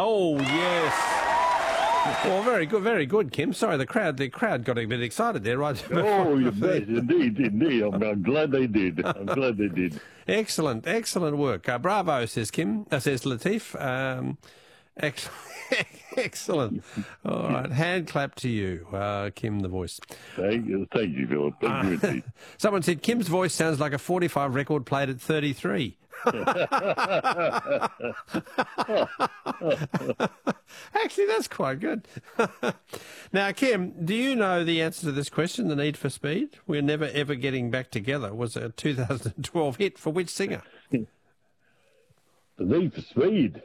Oh, yes. Well, very good, Kim. Sorry, the crowd got a bit excited there, right? Oh, yes, indeed. I'm glad they did. Excellent work. Bravo, says Kim. Says Latif. Excellent. All right, hand clap to you, Kim, the voice. Thank you, Philip. Thank you indeed. Someone said Kim's voice sounds like a 45 record played at 33. Actually, that's quite good. Now, Kim, do you know the answer to this question, The Need for Speed? We're Never Ever Getting Back Together was a 2012 hit for which singer? The Need for Speed?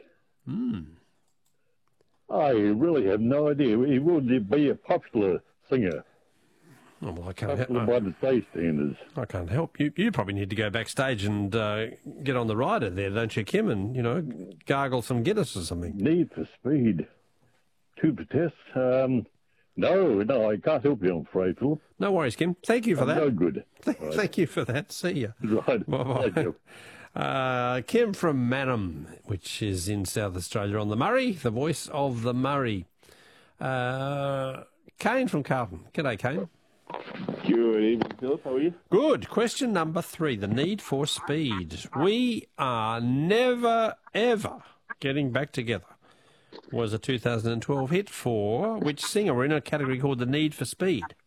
I really have no idea. He would be a popular singer. Oh, well, I can't help. By the state standards. I can't help. You probably need to go backstage and get on the rider there, don't you, Kim? And, gargle some Guinness or something. Need for Speed. To protest? No, I can't help you, I'm afraid, Philip. No worries, Kim. Thank you for that. No good. Thank you for that. See you. Right. Bye-bye. Kim from Mannum, which is in South Australia on the Murray, the voice of the Murray. Kane from Carlton. G'day, Kane. Good evening, Philip. How are you? Good. Question number 3, The Need for Speed. We are never, ever getting back together was a 2012 hit for which singer? We're in a category called The Need for Speed.